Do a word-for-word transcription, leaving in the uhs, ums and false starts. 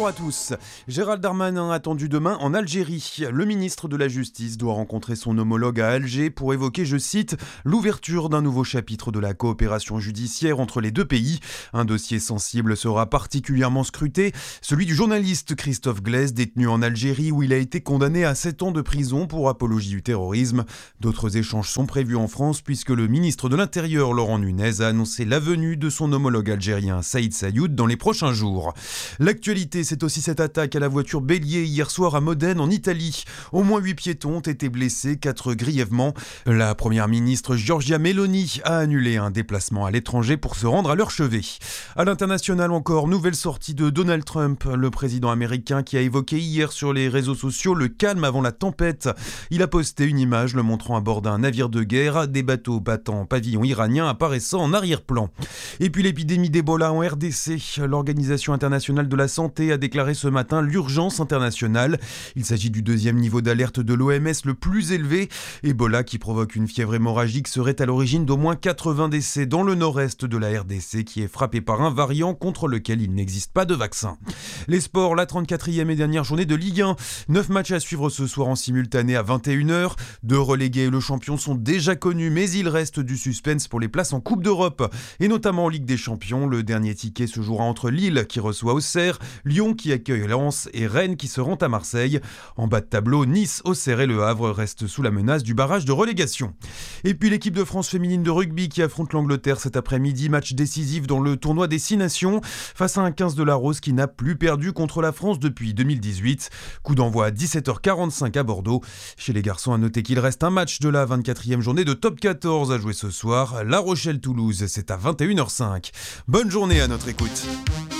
Bonjour à tous. Gérald Darmanin attendu demain en Algérie. Le ministre de la Justice doit rencontrer son homologue à Alger pour évoquer, je cite, l'ouverture d'un nouveau chapitre de la coopération judiciaire entre les deux pays. Un dossier sensible sera particulièrement scruté, celui du journaliste Christophe Glaise, détenu en Algérie où il a été condamné à sept ans de prison pour apologie du terrorisme. D'autres échanges sont prévus en France puisque le ministre de l'Intérieur, Laurent Nunez, a annoncé la venue de son homologue algérien Saïd Sayoud dans les prochains jours. L'actualité, c'est aussi cette attaque à la voiture bélier hier soir à Modène en Italie. Au moins huit piétons ont été blessés, quatre grièvement. La première ministre Giorgia Meloni a annulé un déplacement à l'étranger pour se rendre à leur chevet. À l'international encore, nouvelle sortie de Donald Trump, le président américain qui a évoqué hier sur les réseaux sociaux le calme avant la tempête. Il a posté une image le montrant à bord d'un navire de guerre, des bateaux battant pavillon iranien apparaissant en arrière-plan. Et puis l'épidémie d'Ebola en R D C. L'Organisation internationale de la santé a déclaré ce matin l'urgence internationale. Il s'agit du deuxième niveau d'alerte de l'O M S le plus élevé. Ebola, qui provoque une fièvre hémorragique, serait à l'origine d'au moins quatre-vingts décès dans le nord-est de la R D C, qui est frappé par un variant contre lequel il n'existe pas de vaccin. Les sports, la trente-quatrième et dernière journée de Ligue un. Neuf matchs à suivre ce soir en simultané à vingt et une heures. Deux relégués et le champion sont déjà connus, mais il reste du suspense pour les places en Coupe d'Europe. Et notamment en Ligue des Champions, le dernier ticket se jouera entre Lille, qui reçoit Auxerre, Lyon qui accueille Lens et Rennes qui se rend à Marseille. En bas de tableau, Nice, Auxerre et Le Havre restent sous la menace du barrage de relégation. Et puis l'équipe de France féminine de rugby qui affronte l'Angleterre cet après-midi, match décisif dans le tournoi des Six Nations, face à un quinze de la Rose qui n'a plus perdu contre la France depuis deux mille dix-huit. Coup d'envoi à dix-sept heures quarante-cinq à Bordeaux. Chez les garçons, à noter qu'il reste un match de la vingt-quatrième journée de Top quatorze à jouer ce soir. La Rochelle-Toulouse, c'est à vingt et une heures cinq. Bonne journée à notre écoute.